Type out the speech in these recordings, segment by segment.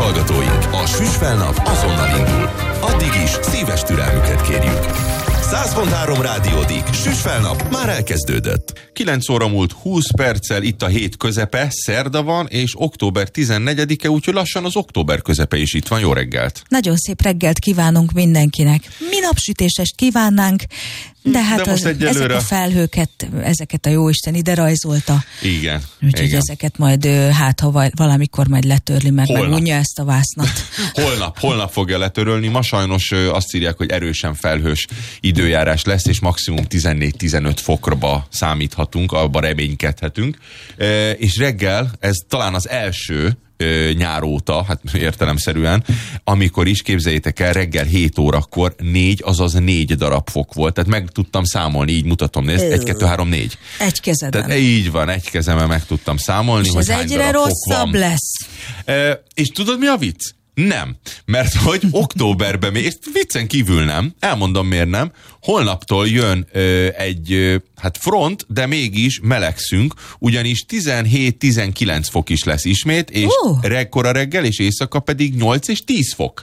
hallgatóink, a Süsfelnap azonnal indul. Addig is szíves türelmüket kérjük. 100.3 Rádiódik, Süsfelnap már elkezdődött. 9 óra múlt 20 perccel, itt a hét közepe, szerda van, és október 14-e, úgyhogy lassan az október közepe is itt van. Jó reggelt! Nagyon szép reggelt kívánunk mindenkinek. Mi napsütésest kívánnánk, de hát ezek a felhőket, ezeket a jóisten ide rajzolta. Igen. Úgyhogy igen. Ezeket majd, ha valamikor majd letörli, mert megunja ezt a vásznat. Holnap fogja letörölni. Ma sajnos azt írják, hogy erősen felhős időjárás lesz, és maximum 14-15 fokra számíthatunk, abba reménykedhetünk. És reggel, ez talán az első nyár óta, hát értelemszerűen, amikor is, képzeljétek el, reggel 7 órakor 4 darab fok volt. Tehát meg tudtam számolni, így mutatom, nézd, 1, 2, 3, 4. Egy kezeden. Tehát így van, egy kezemmel meg tudtam számolni, és hogy ez hány egyre darab fok van. rosszabb lesz. És tudod, mi a vicc? Nem, mert hogy októberben még, és viccen kívül nem, elmondom miért nem, holnaptól jön egy front, de mégis melegszünk, ugyanis 17-19 fok is lesz ismét, és kora reggel és éjszaka pedig 8 és 10 fok.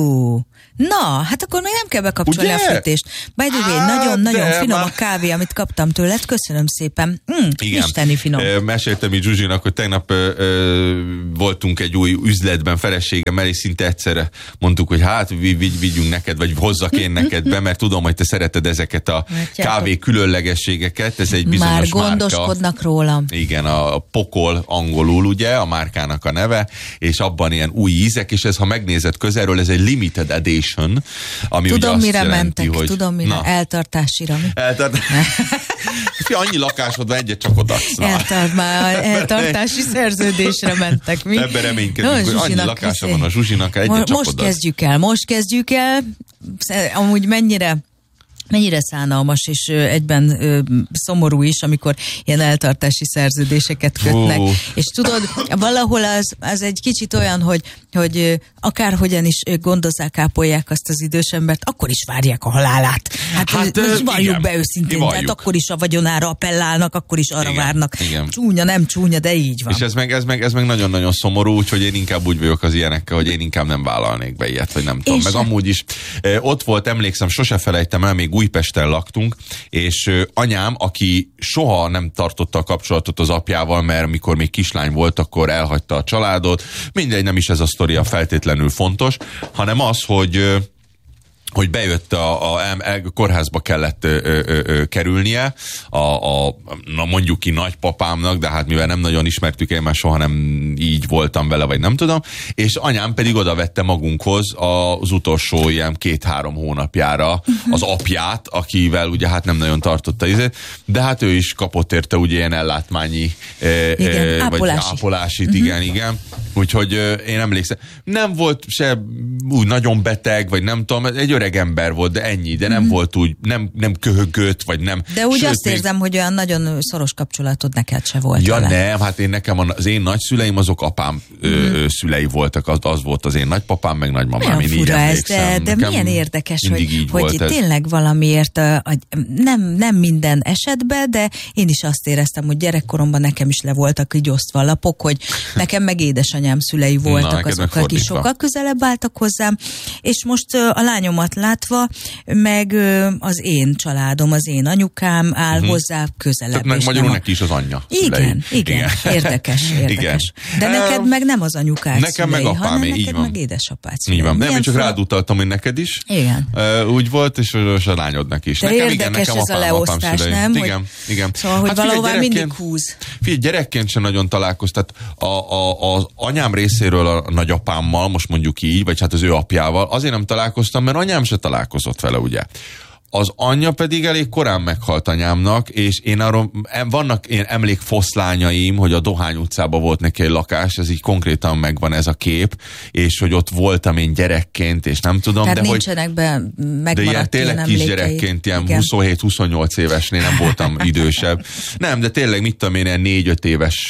Na, hát akkor még nem kell bekapcsolni a fűtést. By the way, nagyon-nagyon finom a kávé, amit kaptam tőled, köszönöm szépen. Isteni finom. Meséltem így Zsuzsinak, hogy tegnap voltunk egy új üzletben feleségemmel, és szinte egyszerre mondtuk, hogy hát vigyünk neked, vagy hozzak én neked be, mert tudom, hogy te szereted ezeket a kávé különlegességeket. Ez egy bizonyos már gondoskodnak márka. Rólam. Igen, a Pokol angolul, ugye, a márkának a neve, és abban ilyen új ízek, és ez, ha megnézed közelről, ez egy limited edition, ami tudom, ugye azt mire jelenti, mentek, hogy... tudom, mire, eltartásira. Annyi lakásod van, egyet csak odaadsz. Eltartási szerződésre mentek. Mi? Ebben reménykedünk, hogy annyi lakása van a Zsuzsinak, egyet csak odaadsz. Most kezdjük el. Amúgy mennyire szánalmas és egyben szomorú is, amikor ilyen eltartási szerződéseket kötnek. És tudod, valahol az egy kicsit olyan, hogy akárhogyan is gondozzák, ápolják azt az idős embert, akkor is várják a halálát. Hát valljuk be őszintén, tehát akkor is a vagyonára appellálnak, akkor is arra várnak. Igen. Csúnya, nem csúnya, de így van. És ez meg nagyon-nagyon szomorú, úgyhogy én inkább úgy vagyok az ilyenekkel, hogy én inkább nem vállalnék be ilyet, vagy nem tudom. Meg amúgy is ott volt, emlékszem, sose felejtem el, még Újpesten laktunk, és anyám, aki soha nem tartotta a kapcsolatot az apjával, mert mikor még kislány volt, akkor elhagyta a családot. Mindegy, nem is ez a sztoria feltétlenül fontos, hanem az, hogy bejött a kórházba kellett kerülnie, mondjuk ki nagypapámnak, de hát mivel nem nagyon ismertük, én már soha nem így voltam vele, vagy nem tudom, és anyám pedig oda vette magunkhoz az utolsó ilyen 2-3 hónapjára az apját, akivel ugye hát nem nagyon tartotta izét, de hát ő is kapott érte ugye ilyen ellátmányi vagy ápolásit, igen. Úgyhogy én emlékszem, nem volt se úgy nagyon beteg, vagy nem tudom, egy öreg ember volt, de ennyi, de nem volt úgy, nem köhögött, vagy nem. De úgy azt érzem, hogy olyan nagyon szoros kapcsolatod neked se volt. Ja nem, hát nekem az én nagyszüleim, azok apám szülei voltak, az volt az én nagypapám, meg nagymamám, én így emlékszem. De milyen érdekes, hogy tényleg valamiért, nem minden esetben, de én is azt éreztem, hogy gyerekkoromban nekem is le voltak így osztva a lapok, hogy nekem meg édesanyám szülei voltak azok, akik sokkal közelebb álltak hozzám, és most a lányomat látva, meg az én családom, az én anyukám áll hozzá közelebb. Tehát magyarul neki is az anyja. Igen. Érdekes. Igen. De neked meg nem az anyukád nekem szülei, meg apám, hanem így neked van. meg édesapád szülei. Így van. Nem, én csak rád utaltam, hogy neked is. Igen. Úgy volt, és a lányodnak is. De nekem érdekes nekem ez a leosztás, nem? Igen. Szóval, hogy valahová mindig húz. Figyelj, gyerekként sem nagyon találkoztat. Az anyám részéről a nagyapámmal, most mondjuk így, vagy hát az ő apjával, azért nem találkoztam, mert anyám se találkozott vele, ugye. Az anyja pedig elég korán meghalt anyámnak, és vannak ilyen emlékfoszlányaim, hogy a Dohány utcában volt neki egy lakás, ez így konkrétan megvan ez a kép, és hogy ott voltam én gyerekként, és nem tudom, tehát de nincsenek megmaradt de ilyen tényleg kisgyerekként, ilyen 27-28 évesnél nem voltam idősebb. Nem, de tényleg mit tudom én, ilyen 4-5 éves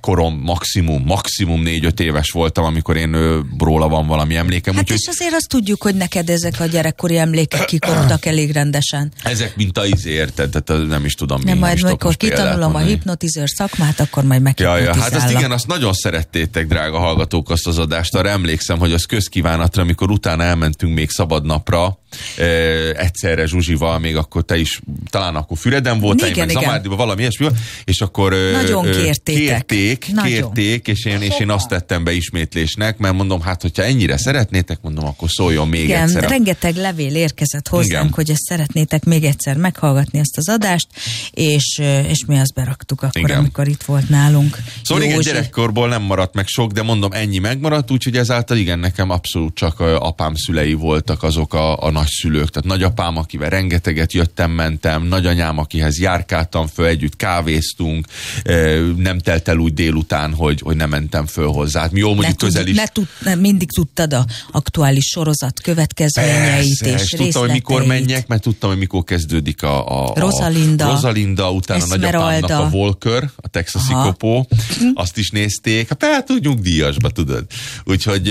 gyerekkorom maximum 4-5 éves voltam, amikor én róla van valami emlékem. Hát és azért azt tudjuk, hogy neked ezek a gyerekkori emlékek kikorultak elég rendesen. Ezek mint a érted, tehát nem is tudom. Nem, majd amikor kitanulom a hipnotizőr szakmát, akkor majd meghipnotizálok. Hát azt igen, azt nagyon szerettétek, drága hallgatók, azt az adást. Arra emlékszem, hogy az közkívánatra, amikor utána elmentünk még szabadnapra, egyszerre Zsuzsival, még akkor te is, talán akkor Füreden voltál, meg Zamárdiban, valami ilyesmi, és akkor nagyon kérték, és én azt tettem be ismétlésnek, mert mondom, hát hogyha ennyire szeretnétek, mondom, akkor szóljon még egyszer. Igen, rengeteg levél érkezett hozzánk, hogy ezt szeretnétek még egyszer meghallgatni ezt az adást, és mi azt beraktuk akkor, amikor itt volt nálunk. Szóval igen, gyerekkorból nem maradt meg sok, de mondom, ennyi megmaradt, úgyhogy ezáltal igen, nekem abszolút csak apám szülei voltak azok a nagyszülők, tehát nagyapám, akivel rengeteget jöttem-mentem, nagyanyám, akihez járkáltam föl, együtt kávéztunk, nem telt el úgy délután, hogy nem mentem föl hozzá. Hát mi jól mondjuk közel is... mindig tudtad az aktuális sorozat következményeit és részleteit. Tudtam, hogy mikor menjek, mert tudtam, hogy mikor kezdődik a Rosalinda, utána nagyapámnak a Volker, a texasi kopó, azt is nézték. Hát úgy nyugdíjasba, tudod. Úgyhogy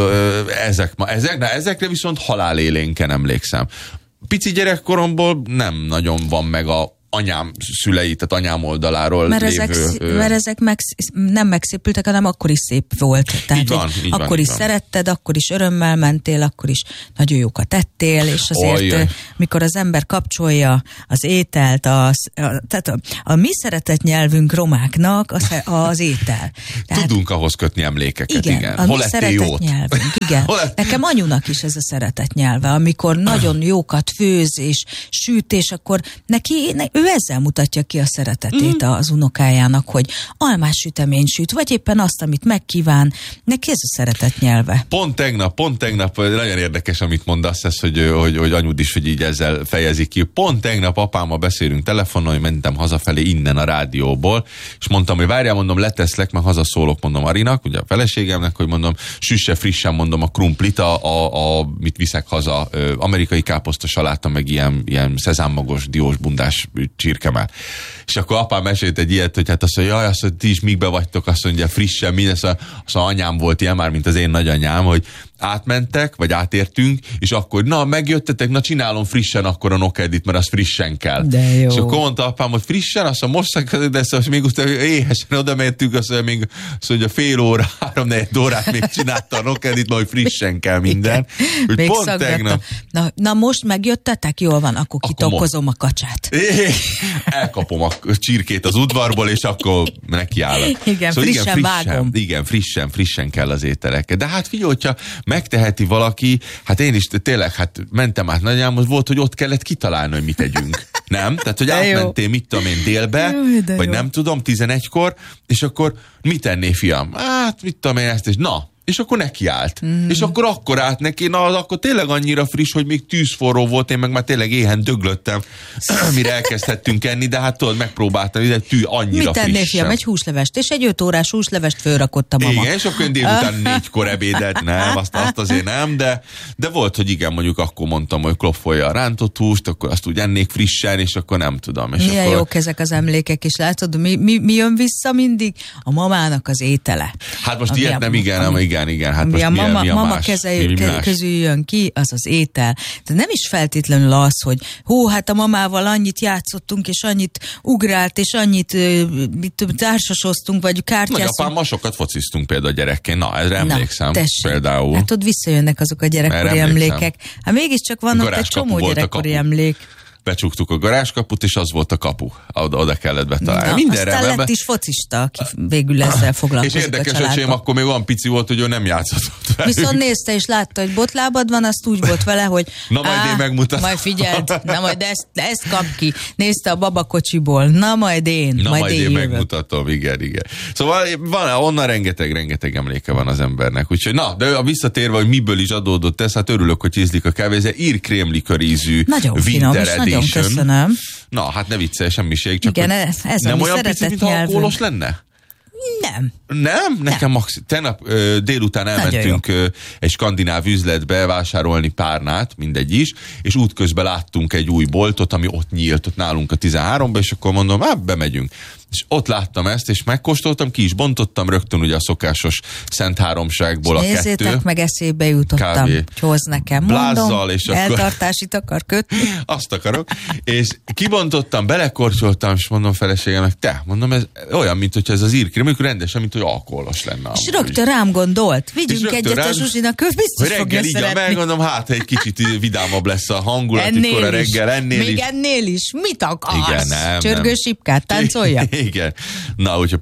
ezekre viszont halálélénken emlékszem. Pici gyerekkoromból nem nagyon van meg a anyám szülei, tehát anyám oldaláról lévő... Mert ezek nem megszépültek, hanem akkor is szép volt. Tehát, így van, akkor is szeretted, akkor is örömmel mentél, akkor is nagyon jókat ettél, és azért, mikor az ember kapcsolja az ételt, tehát a mi szeretett nyelvünk romáknak az étel. Tehát, tudunk ahhoz kötni emlékeket, igen. A mi szeretett nyelvünk, igen. Nekem anyunak is ez a szeretett nyelve, amikor nagyon jókat főz és süt, és akkor ő ezzel mutatja ki a szeretetét az unokájának, hogy almás sütemény süt, vagy éppen azt, amit megkíván. Neki ez a szeretet nyelve. Pont tegnap, nagyon érdekes, amit mondasz, ez, hogy anyud is, hogy így ezzel fejezik ki. Pont tegnap apámmal beszélünk telefonon, hogy mentem hazafelé innen a rádióból, és mondtam, hogy várjál, mondom, leteszlek, meg hazaszólok, mondom Arinak, ugye a feleségemnek, hogy mondom, süsse frissen, mondom, a krumplit, mit viszek haza, amerikai káposzta saláta, meg ilyen szezámmagos, diósbundás csirkemel. És akkor apám mesélt egy ilyet, hogy hát azt mondja, azt mondja, ti is mikbe vagytok, azt mondja, frissen, minden, azt mondja, anyám volt ilyen már, mint az én nagyanyám, hogy átmentek, vagy átértünk, és akkor, na, megjöttetek, na, csinálom frissen akkor a nokedit, mert az frissen kell. De jó. És akkor mondta apám, hogy frissen, azt mondja, most de ezt még utána éhesen oda mentünk, azt mondja, még fél óra, 3-4 órát még csinálta a nokedit, majd frissen kell minden. Úgy pont tegnap. Na most megjöttetek? Jól van, akkor kitokkozom a kacsát. Elkapom a csirkét az udvarból, és akkor nekiállok. Igen, szóval frissen vágom. Igen, frissen kell az ételek. De hát figyelj, hogyha megteheti valaki, hát én is tényleg, hát mentem át nagyjámhoz, volt, hogy ott kellett kitalálni, hogy mit tegyünk. Nem? Tehát, hogy átmentél, mit tudom én, délbe, vagy nem tudom, 11-kor, és akkor mit tenné, fiam? Hát, mit tudom én ezt, és na, és akkor nekiállt. És akkor állt neki, na az akkor tényleg annyira friss, hogy még tűzforró volt, én meg már tényleg éhen döglöttem, mire elkezdhettünk enni, de hát tudod, megpróbáltam, de annyira mit tennél, fiam? Egy húslevest, és egy 5 órás húslevest fölrakott a mama. Igen, és akkor délután 4-kor ebédelt, nem, azt azért nem, de volt, hogy igen, mondjuk akkor mondtam, hogy klopfolja a rántott húst, akkor azt úgy ennék frissen, és akkor nem tudom. És milyen akkor... jók ezek az emlékek, és látod, mi jön vissza mindig? A mamának az étele. Hát most ilyet nem, igen. Hát most a mama közül jön ki, az az étel. De nem is feltétlenül az, hogy hát a mamával annyit játszottunk, és annyit ugrált, és annyit társasoztunk, vagy kártyáztunk. Nagyapámmal sokat fociztunk például gyerekként. Na, erre emlékszem. Például. Hát ott visszajönnek azok a gyerekkori emlékek. Hát mégiscsak van ott egy csomó gyerekkori emlék. Becsuktuk a garázskaput, és az volt a kapu. Oda kellett betalálni. Aztán lett is focista, aki végül ezzel foglalkozik. És érdekes, öcsém akkor még olyan pici volt, hogy ő nem játszott velük. Viszont nézte és látta, hogy botlábad van, azt úgy volt vele, hogy na majd én megmutatom. Majd figyeld, na majd ezt kap ki. Nézte a babakocsiból, na majd én megmutatom, igen. Szóval onnan rengeteg emléke van az embernek. Úgyhogy na, de visszatérve, hogy miből is adódott ez, hát örülök, hogy ízlik a kávé, ez ír krémlikör-ízű Winter Edition. Köszönöm. Na, hát ne viccelj, semmiség. Csak igen, ez nem olyan picit, mint alkoholos lenne? Nem? Nekem tegnap délután elmentünk egy skandináv üzletbe vásárolni párnát, mindegy is, és útközben láttunk egy új boltot, ami ott nyílt, ott nálunk a 13-ba, és akkor mondom, bemegyünk. és ott láttam ezt, és megkóstoltam, ki is bontottam, rögtön ugye a szokásos Szent Háromságból a nézzétek 2. meg, eszébe jutottam. Hogy hoz nekem. Mondom, és eltartásit akar kötni. Azt akarok. És kibontottam, belekorcsoltam, és mondom feleségemnek, mondom, ez olyan, mint hogyha ez az írkrém, amikor rendesen, mint hogy alkoholos lenne. És rögtön rám gondolt. Vigyünk egyet a Zsuzsinak, ő biztos fogja szeretni. Megmondom, hát egy kicsit vidámabb lesz a hangulat, mikor a reggel ennél is. Még ennél is. Mit akarsz? Igen, nem. Csörgősipkát táncolja? Igen. Na, úgyhogy